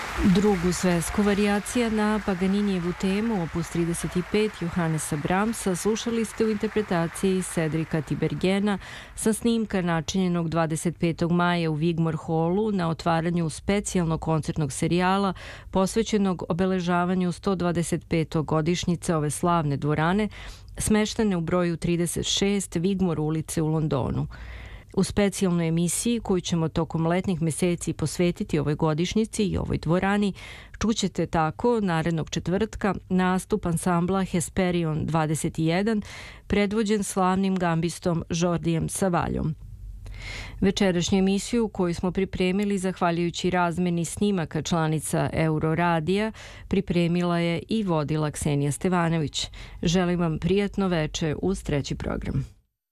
Drugu svetsku varijacija na Paganinijevu temu opus 35 Johannesa Brahmsa slušali ste u interpretaciji Cedrika Tiberghena sa snimka načinjenog 25. maja u Wigmore Hallu na otvaranju specijalnog koncertnog serijala posvećenog obeležavanju 125. godišnjice ove slavne dvorane smeštene u broju 36 Wigmore ulice u Londonu. U specijalnoj emisiji koju ćemo tokom letnjih meseci posvetiti ovoj godišnjici i ovoj dvorani, čućete tako narednog četvrtka nastup ansambla Hesperion 21 predvođen slavnim gambistom Jordijem Savaljom. Večerašnju emisiju koju smo pripremili zahvaljujući razmeni snimaka članica Euroradija pripremila je i vodila Ksenija Stevanović. Želim vam prijatno veče uz treći program.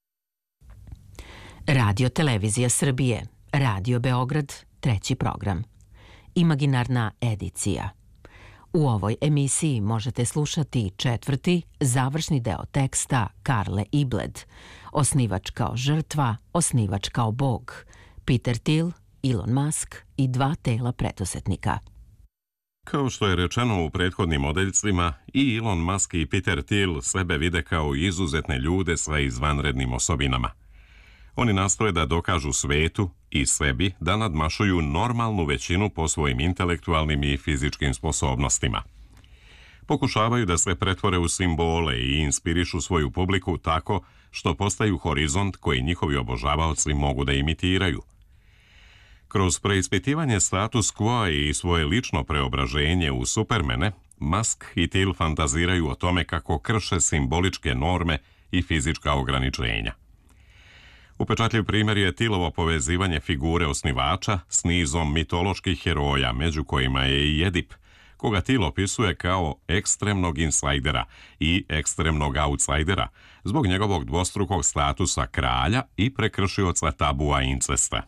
Radio Televizija Srbije, Radio Beograd, treći program. Imaginarna edicija. U ovoj emisiji možete slušati četvrti, završni deo teksta Karle Ibled, Osnivač kao žrtva, osnivač kao Bog, Peter Thiel, Elon Musk i dva tela preduzetnika. Kao što je rečeno u prethodnim odeljcima, i Elon Musk i Peter Thiel sebe vide kao izuzetne ljude sa izvanrednim osobinama. Oni nastoje da dokažu svetu i sebi da nadmašuju normalnu većinu po svojim intelektualnim i fizičkim sposobnostima. Pokušavaju da se pretvore u simbole i inspirišu svoju publiku tako što postaju horizont koji njihovi obožavaoci mogu da imitiraju. Kroz preispitivanje status quo i svoje lično preobraženje u supermene, Musk i Thiel fantaziraju o tome kako krše simboličke norme i fizička ograničenja. Upečatljiv primjer je Thielovo povezivanje figure osnivača s nizom mitoloških heroja, među kojima je i Edip, koga Thiel opisuje kao ekstremnog insajdera i ekstremnog outsajdera zbog njegovog dvostrukog statusa kralja i prekršioca tabua incesta.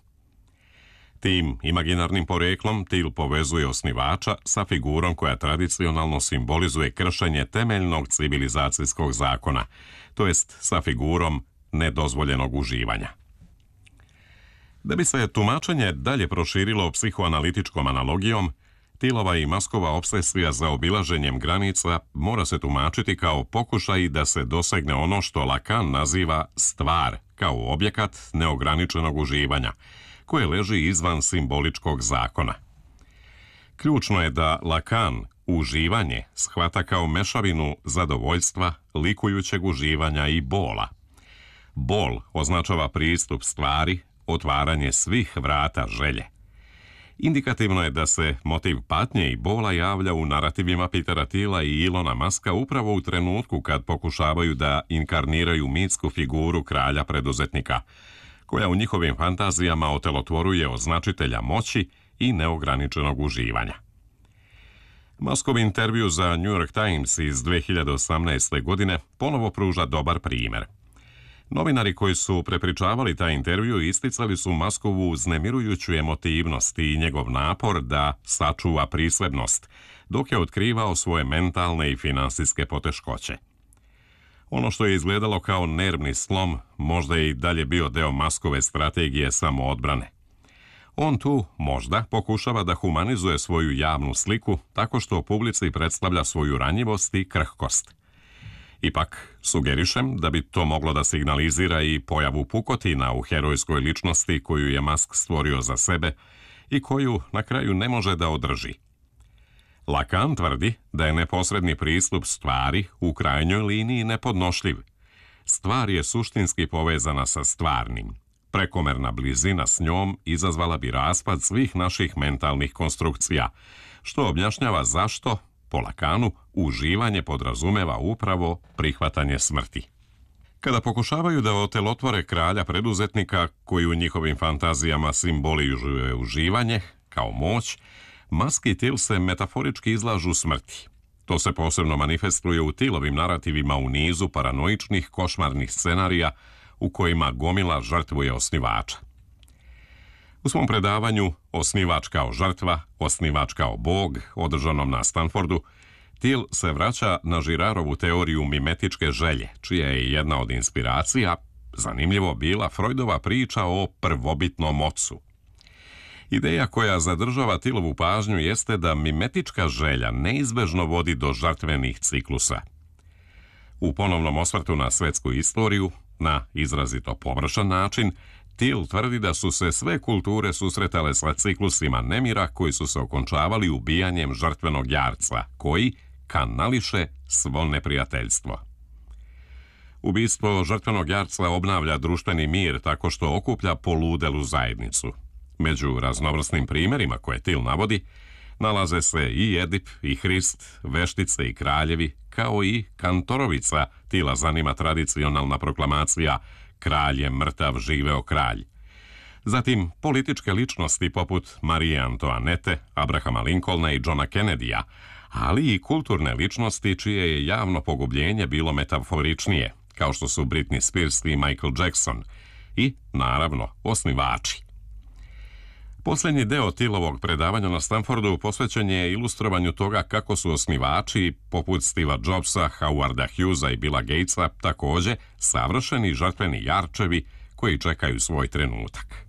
Tim imaginarnim poreklom Thiel povezuje osnivača sa figurom koja tradicionalno simbolizuje kršenje temeljnog civilizacijskog zakona, to jest sa figurom nedozvoljenog uživanja. Da bi se tumačenje dalje proširilo psihoanalitičkom analogijom, Thielova i Muskova obsesija za obilaženjem granica mora se tumačiti kao pokušaj da se dosegne ono što Lacan naziva stvar, kao objekat neograničenog uživanja, koje leži izvan simboličkog zakona. Ključno je da Lacan uživanje shvata kao mešavinu zadovoljstva, likujućeg uživanja i bola. Bol označava pristup stvari, otvaranje svih vrata želje. Indikativno je da se motiv patnje i bola javlja u narativima Petera Thiela i Elona Muska upravo u trenutku kad pokušavaju da inkarniraju mitsku figuru kralja preduzetnika, koja u njihovim fantazijama otelotvoruje označitelja moći i neograničenog uživanja. Muskov intervju za New York Times iz 2018. godine ponovo pruža dobar primjer. Novinari koji su prepričavali taj intervju isticali su Muskovu uznemirujuću emotivnost i njegov napor da sačuva prislednost, dok je otkrivao svoje mentalne i finansijske poteškoće. Ono što je izgledalo kao nervni slom možda je i dalje bio deo Muskove strategije samoodbrane. On tu možda pokušava da humanizuje svoju javnu sliku tako što publici predstavlja svoju ranjivost i krhkost. Ipak, sugerišem da bi to moglo da signalizira i pojavu pukotina u herojskoj ličnosti koju je Musk stvorio za sebe i koju na kraju ne može da održi. Lacan tvrdi da je neposredni pristup stvari u krajnjoj liniji nepodnošljiv. Stvar je suštinski povezana sa stvarnim. Prekomerna blizina s njom izazvala bi raspad svih naših mentalnih konstrukcija, što objašnjava zašto, po Lacanu, uživanje podrazumeva upravo prihvatanje smrti. Kada pokušavaju da otelotvore kralja preduzetnika, koji u njihovim fantazijama simbolizuje uživanje, kao moć, Musk i Thiel se metaforički izlažu smrti. To se posebno manifestuje u Thielovim narativima u nizu paranoičnih košmarnih scenarija u kojima gomila žrtvuje osnivača. U svom predavanju Osnivač kao žrtva, osnivač kao Bog, održanom na Stanfordu, Thiel se vraća na Girarovu teoriju mimetičke želje, čija je jedna od inspiracija, zanimljivo, bila Freudova priča o prvobitnom ocu. Ideja koja zadržava Tilovu pažnju jeste da mimetička želja neizbežno vodi do žrtvenih ciklusa. U ponovnom osvrtu na svetsku istoriju, na izrazito površan način, Till tvrdi da su se sve kulture susretale sa ciklusima nemira koji su se okončavali ubijanjem žrtvenog jarca, koji kanališe svo neprijateljstvo. Ubistvo žrtvenog jarca obnavlja društveni mir tako što okuplja poludelu zajednicu. Među raznovrsnim primjerima koje Till navodi nalaze se i Edip, i Hrist, veštice i kraljevi, kao i Kantorovica. Tilla zanima tradicionalna proklamacija "Kralj je mrtav, živeo kralj". Zatim političke ličnosti poput Marije Antoanete, Abrahama Lincolna i Johna Kennedyja, ali i kulturne ličnosti čije je javno pogubljenje bilo metaforičnije, kao što su Britney Spears i Michael Jackson, i, naravno, osnivači. Posljednji deo Tillovog predavanja na Stanfordu posvećen je ilustrovanju toga kako su osnivači, poput Steva Jobsa, Howarda Hughesa i Billa Gatesa, također savršeni žrtveni jarčevi koji čekaju svoj trenutak.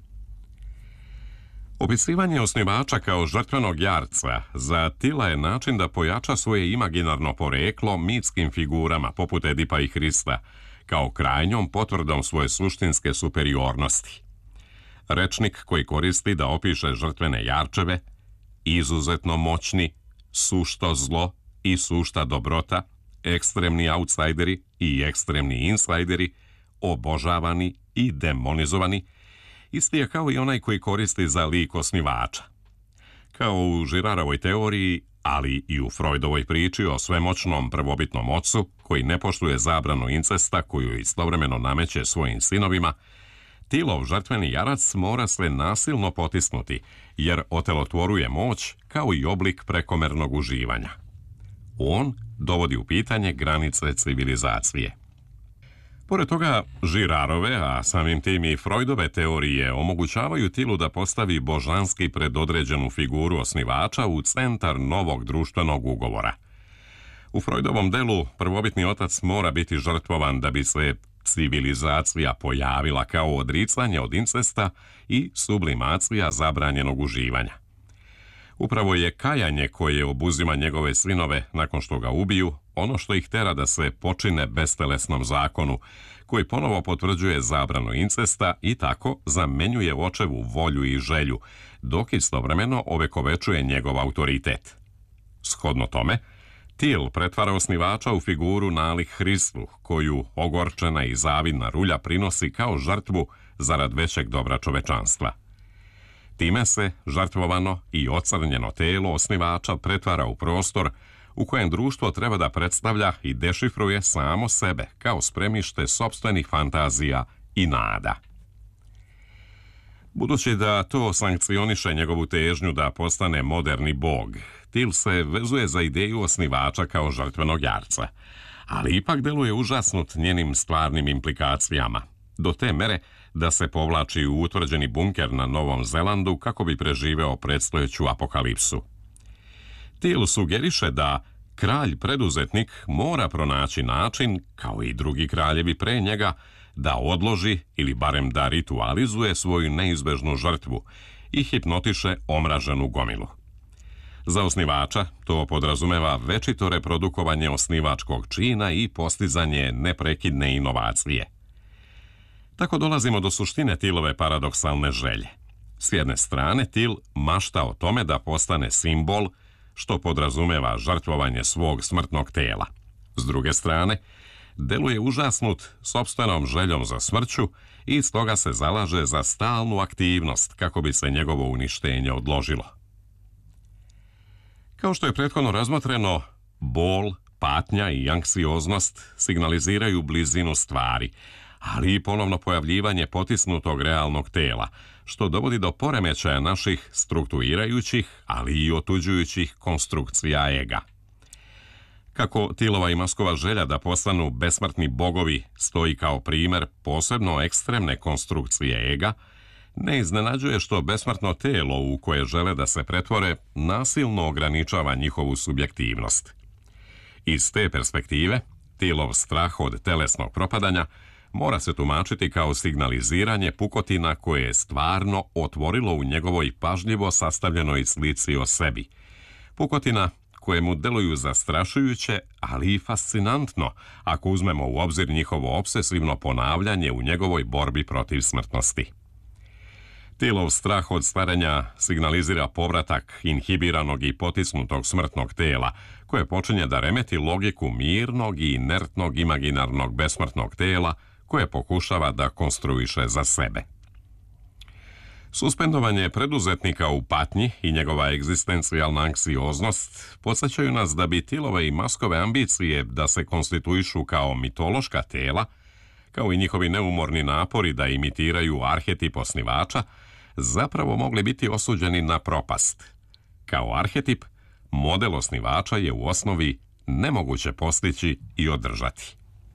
Opisivanje osnivača kao žrtvenog jarca za Tilla je način da pojača svoje imaginarno poreklo mitskim figurama poput Edipa i Hrista, kao krajnjom potvrdom svoje suštinske superiornosti. Rečnik koji koristi da opiše žrtvene jarčeve, izuzetno moćni, sušto zlo i sušta dobrota, ekstremni outsideri i ekstremni insajderi, obožavani i demonizovani, isti je kao i onaj koji koristi za lik osnivača. Kao u Girarovoj teoriji, ali i u Freudovoj priči o svemoćnom prvobitnom ocu koji ne poštuje zabranu incesta koju istovremeno nameće svojim sinovima, Tillov žrtveni jarac mora se nasilno potisnuti, jer otelotvoruje moć kao i oblik prekomernog uživanja. On dovodi u pitanje granice civilizacije. Pored toga, Girarove, a samim tim i Freudove teorije omogućavaju Tillu da postavi božanski predodređenu figuru osnivača u centar novog društvenog ugovora. U Freudovom delu prvobitni otac mora biti žrtvovan da bi se civilizacija pojavila kao odricanje od incesta i sublimacija zabranjenog uživanja. Upravo je kajanje koje obuzima njegove sinove nakon što ga ubiju ono što ih tera da se počine bestelesnom zakonu, koji ponovo potvrđuje zabranu incesta i tako zamenjuje očevu volju i želju, dok istovremeno ovekovečuje njegov autoritet. Shodno tome, Till pretvara osnivača u figuru nalik Hristu, koju ogorčena i zavidna rulja prinosi kao žrtvu zarad većeg dobra čovečanstva. Time se žrtvovano i ocrnjeno telo osnivača pretvara u prostor u kojem društvo treba da predstavlja i dešifruje samo sebe kao spremište sopstvenih fantazija i nada. Budući da to sankcioniše njegovu težnju da postane moderni bog, Till se vezuje za ideju osnivača kao žrtvenog jarca, ali ipak deluje užasnut njenim stvarnim implikacijama, do te mere da se povlači u utvrđeni bunker na Novom Zelandu kako bi preživeo predstojeću apokalipsu. Till sugeriše da kralj preduzetnik mora pronaći način, kao i drugi kraljevi pre njega, da odloži ili barem da ritualizuje svoju neizbežnu žrtvu i hipnotiše omraženu gomilu. Za osnivača to podrazumeva večito reprodukovanje osnivačkog čina i postizanje neprekidne inovacije. Tako dolazimo do suštine Tillove paradoksalne želje. S jedne strane, Till mašta o tome da postane simbol, što podrazumeva žrtvovanje svog smrtnog tela. S druge strane, deluje užasnut sopstvenom željom za smrću i stoga se zalaže za stalnu aktivnost kako bi se njegovo uništenje odložilo. Kao što je prethodno razmotreno, bol, patnja i anksioznost signaliziraju blizinu stvari, ali i ponovno pojavljivanje potisnutog realnog tela, što dovodi do poremećaja naših strukturirajućih, ali i otuđujućih konstrukcija ega. Kako Tillova i Maskova želja da postanu besmrtni bogovi stoji kao primer posebno ekstremne konstrukcije ega, ne iznenađuje što besmrtno telo u koje žele da se pretvore nasilno ograničava njihovu subjektivnost. Iz te perspektive, Tillov strah od telesnog propadanja mora se tumačiti kao signaliziranje pukotina koje je stvarno otvorilo u njegovoj pažljivo sastavljenoj slici o sebi. Pukotina koje mu deluju zastrašujuće, ali i fascinantno, ako uzmemo u obzir njihovo obsesivno ponavljanje u njegovoj borbi protiv smrtnosti. Tillov strah od starenja signalizira povratak inhibiranog i potisnutog smrtnog tela, koje počinje da remeti logiku mirnog i inertnog imaginarnog besmrtnog tela, koje pokušava da konstruiše za sebe. Suspendovanje preduzetnika u patnji i njegova egzistencijalna anksioznost podsjećaju nas da bi Tillove i Muskove ambicije da se konstituišu kao mitološka tela, kao i njihovi neumorni napori da imitiraju arhetip osnivača, zapravo mogli biti osuđeni na propast. Kao arhetip, model osnivača je u osnovi nemoguće postići i održati.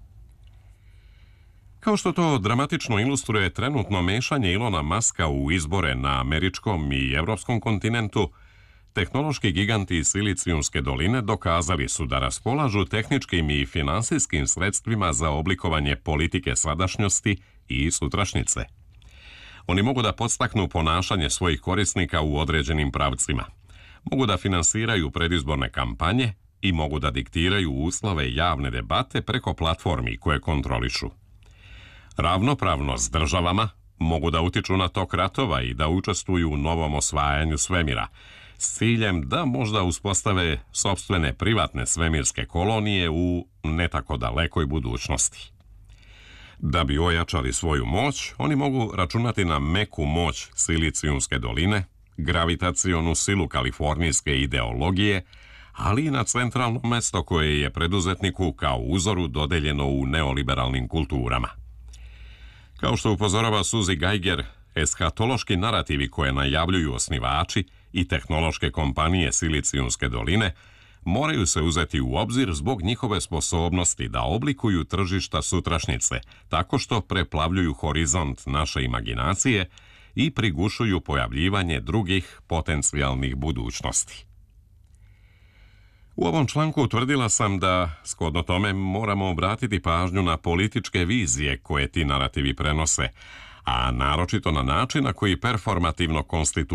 Kao što to dramatično ilustruje trenutno mešanje Ilona Muska u izbore na američkom i evropskom kontinentu, tehnološki giganti iz Silicijumske doline dokazali su da raspolažu tehničkim i finansijskim sredstvima za oblikovanje politike sadašnjosti i sutrašnjice. Oni mogu da podstaknu ponašanje svojih korisnika u određenim pravcima, mogu da finansiraju predizborne kampanje i mogu da diktiraju uslove javne debate preko platformi koje kontrolišu. Ravnopravno s državama mogu da utiču na tok ratova i da učestvuju u novom osvajanju svemira, s ciljem da možda uspostave sopstvene privatne svemirske kolonije u ne tako dalekoj budućnosti. Da bi ojačali svoju moć, oni mogu računati na meku moć Silicijumske doline, gravitacionu silu kalifornijske ideologije, ali i na centralno mesto koje je preduzetniku kao uzoru dodeljeno u neoliberalnim kulturama. Kao što upozorava Suzy Geiger, eskatološki narativi koje najavljuju osnivači i tehnološke kompanije Silicijumske doline moraju se uzeti u obzir zbog njihove sposobnosti da oblikuju tržišta sutrašnjice, tako što preplavljuju horizont naše imaginacije i prigušuju pojavljivanje drugih potencijalnih budućnosti. U ovom članku utvrdila sam da, shodno tome, moramo obratiti pažnju na političke vizije koje ti narativi prenose, a naročito na način na koji performativno konstituiraju